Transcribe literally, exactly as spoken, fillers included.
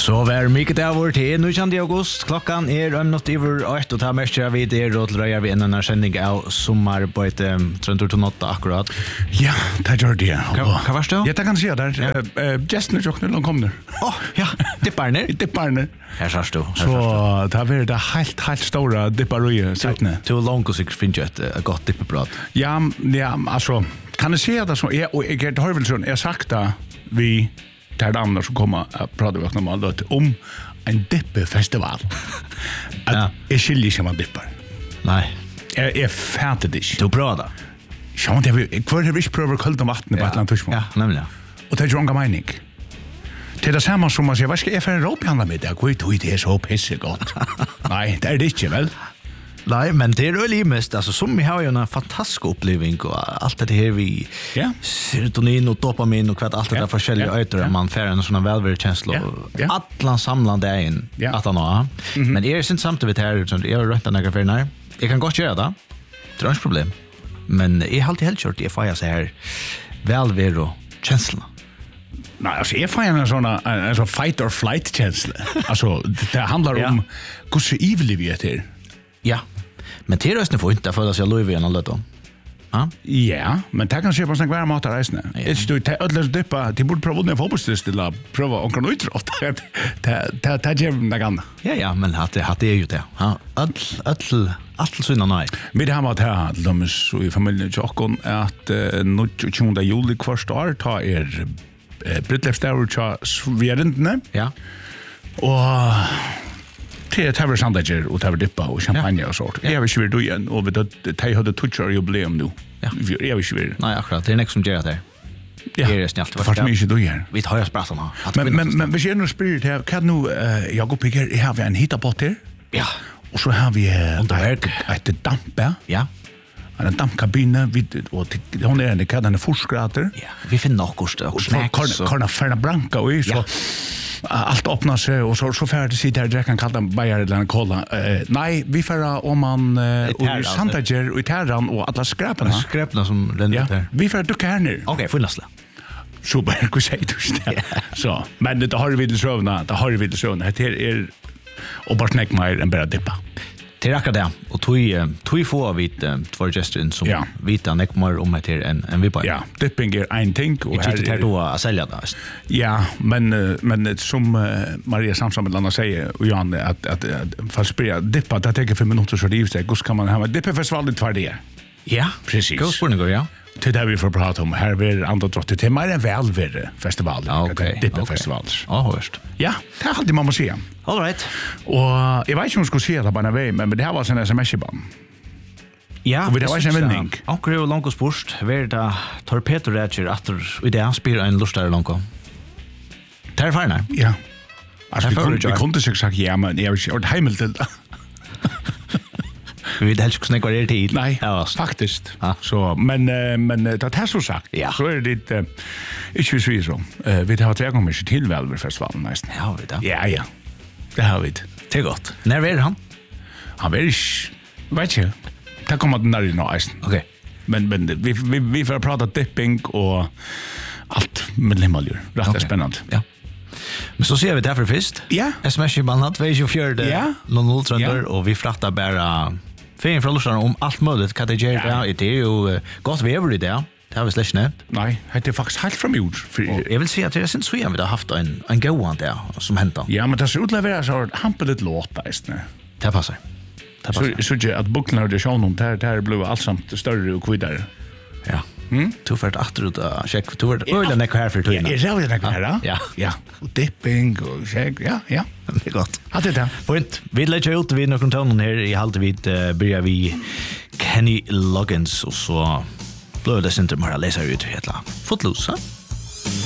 Så var mycket av vår tid, nu kände august, klockan är en något över ett och ta mest jag vid er och röjar vi en annan sändning av sommar på ett tröntor till något akkurat. Ja, det gör det. Vad var det? Ja, det kan se där. Gästerna jocknar de kommer. Åh, ja, dipparna. Dipparna. Här sås du. Så det var det helt helt stora dipparöje sättne. Till långt och säkert finns ett ett gott dippebröd. Ja, ja, alltså kan du se det så är och jag har väl sån jag sagt det vi där andra som kommer att prata med normalt om en dippefestival. Att är skillig som man dippar. Nej. Är är färdigt det. Du prata. Schau mal, vi kvar har vi prövar kallt vatten på Atlantis. Ja, nämligen. Och det är ju en mening. Det är det samma som man säger, vad ska jag för en råpjanda med det? Gud, det är så pissigt gott. Nej, det är det inte, väl? Nej, men det är öl mest. Alltså, som vi har ju en fantastisk upplevelse och allt det här vi yeah. serotonin och dopamin och allt det där yeah. olika yeah. ytor yeah. man får en sån välvärdekänsla yeah. yeah. alla samlande in yeah. att han har. Mm-hmm. Men är det inte samtidigt här så jag har rätt några för när. Jag kan gott göra det. Det är inget problem. Men är helt helt kört det får jag så här välvärde känsla. Nej, alltså jag får en sån en sån fight or flight känsla. Alltså det handlar yeah. om hur så evil vi är till. Ja. Men det är rösten får inte för att jag lov igen och ja? Ja, men det kan se på sån kvar mat reisne. Det står det ödlas dippa, det borde prova den fotbollstest till att prova och kan utrot. Det det det ger mig något. Ja, ja, men hade hade är ju det. Ja, all all allt så innan nej. Vi det har varit här de så i familjen Jockon att nu tjugonde juli första år tar er Britlefstauer vi är inte. Ja. Och det är tävlar sandager och tävlar dippa och champagne ja. Och sånt. Jag vill ju då igen och vet att det hade touchar jubileum nu. Ja. Jag vill ju. Nej, akkurat. Det är nästa som gör det. Ja. Det är snällt. Fast mig inte då igen. Vi tar ju spratten ha. Men men men vi ser nu spirit här. Kan nu jag går picker. Jag har en hitapott här. Ja. Och så har vi underverk ett damp. Ja. En dampkabine vid och hon är en kan den forskrater. Ja. Vi finner nog kost och snacks och Corna Ferna Branca och så allt öppnar sig och så så färdigt sitter där jag kan kalla Bayer eller en cola. Uh, nej, vi får om man uh, och Santager och Terran och alla skräparna. Skräparna som den ja. där. Vi får ducka här nu. Okej, okay, fullastla. Super, hur säger du det? Så, men det har vi det sövna, det har vi det sövna. Det är och bara snack mer än bara dippa. Det räcker det. Och tog tog få vid två gestern som ja. Vita näck mer om det en en vi bara. Ja, dipping är en ting och här är då att sälja det. Ja, men men som Maria Samson med Landa säger och Johan att att för spela dippa det tar fem minuter så det är så hur ska man ha dippa för svalt för det. Ja, precis. Gå spåren går ja. Till det vi får prata om här blir andra trottet till mer en välvärde festival. Ja, okej. Dippa festival. Ja, hörst. Ja, det har alltid man måste se. All right. Och jag vet inte om jag ska se det på en väg, men det här var en sms-band. Ja, och det var en vinning. Och det var långt och sport. Var det torpedorätcher att i det han spelar en lustare långt. Det är fine. Ja. Alltså vi kunde, vi kunde sig sagt ja, men jag har inte hemmet till det. Vi vet helst inte vad det är tid. Nej, ja, faktiskt. Ja. Så, men, men det här så sagt, ja. Så är det inte, inte vi så. Vi har tre gånger till Välverfestivalen nästan. Ja, vi det. Ja, ja. Det har vi. Det är gott. När är han? Han är inte, vet jag. Det kommer den där i nästan. Okej. Okay. Men, men vi, vi, vi får prata dipping och allt med limmaljur. Rätt okay. Spännande. Ja. Men så ser vi det här för först. Ja. Sms i bandet, två tjugofyra ja. noll noll trönder och vi frattar bara fin från Lustan om allt möjligt. Kan det göra det? Det är ju gott väver i det. Det har vi släckt nämnt. Nej, det är faktiskt helt framgjort. Jag vill säga att det är sin så vi har haft en, en gåan där som hänt. Ja, men det ser utleverat så hampeligt låta. Det passar. Det passar. Så, så att bucklarna och det sjön om det här blev allsamt större och kvidare. Ja. Mm? Du får ett attrut och check. Du får ett öjla näck här för tydligen. Ja, jag är näck här, ja. Ja. Och dipping och check. Ja, ja. Det är gott. Att det där. Fint. Vi lägger ut vid någon tonen här. I halvt vid uh, börjar vi Kenny Loggins och så blev det inte mer att läsa ut hela. Footloose, va?